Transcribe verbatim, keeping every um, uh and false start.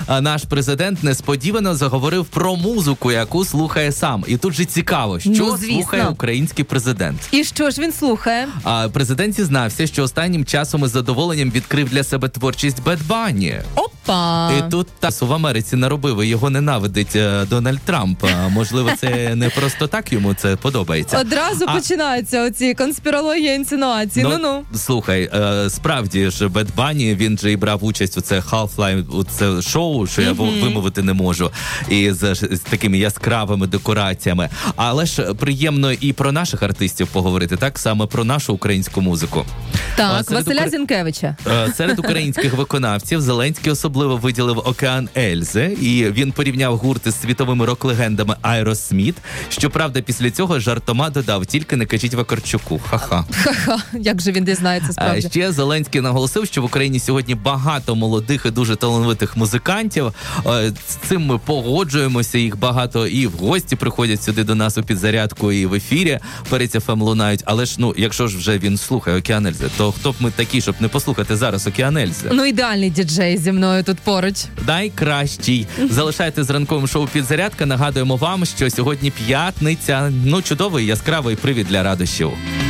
а, наш президент несподівано заговорив про музику, яку слухає сам. І тут же цікаво, що Ну, слухає український президент. І що ж він слухає? А президент зізнався, що останнім часом із задоволенням відкрив для себе творчість Бед Банні. Опа! І тут тасу в Америці наробив, і його ненавидить е, Дональд Трамп. А, можливо, це не просто так йому це подобається. Одразу А- починаються оці конспірології, інсинуації. Ну, Ну-ну. Слухай, е, справді ж Бед Банні, він же і брав участь у це Half-Life, у це шоу, що я Мгм. вимовити не можу, і з, з такими яскравими декораціями. Але ж приємно і про наших артистів поговорити, так? Саме про нашу українську музику. А Так, серед Василя укра- Зінкевича. Е, Серед українських виконавців Зеленський особливо виділив «Океан Ельзи», і він порівняв гурти з світовими рок-легендами Aerosmith. Щоправда, після цього жартома додав: тільки не кажіть Вакарчуку. Ха-ха. Ха-ха, як же він дізнається А справді. ще Зеленський наголосив, що в Україні сьогодні багато молодих і дуже талановитих музикантів. Е, З цим ми погоджуємося, їх багато і в гості приходять сюди до нас у підзарядку, і в ефірі перед еф ем лунають. Але ж, ну, якщо ж вже він слухає «Океан Ельзи», то хто б ми такі, щоб не послухати зараз «Океан Ельзи»? Ну, ідеальний діджей зі мною тут поруч. Найкращий. Залишайте з ранковим шоу «Підзарядка». Нагадуємо вам, що сьогодні п'ятниця. Ну, чудовий, яскравий привід для радощів.